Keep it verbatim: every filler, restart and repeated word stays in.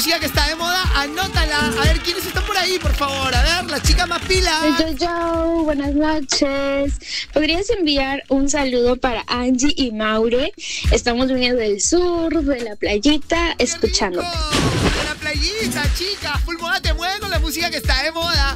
música que está de moda, anótala. A ver, ¿quiénes están por ahí, por favor? A ver, las chicas más pilas. Yo, yo, buenas noches. ¿Podrías enviar un saludo para Angie y Maure? Estamos viniendo del sur, de la playita, escuchándote. De la playita, chicas. Full moda te mueve con la música que está de moda.